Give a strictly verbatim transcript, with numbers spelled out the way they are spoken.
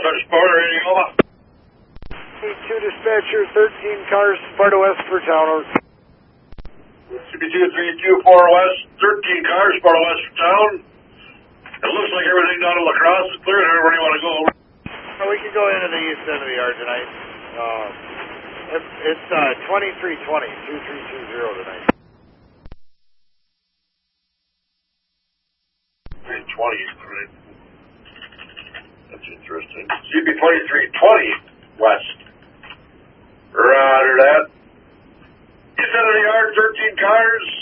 Dispatch Sparta, anything over? two dispatcher, thirteen cars, Sparta West for town. C B two three two four West, thirteen cars, Sparta West for town. It looks like everything down in La Crosse is clear. Where do you want to go? Well, we can go into the east end of the yard tonight. Uh, it, it's uh, twenty-three twenty, two three two zero tonight. three twenty, right? That's interesting. C B twenty-three twenty West. Roger that. East end of the yard, thirteen cars.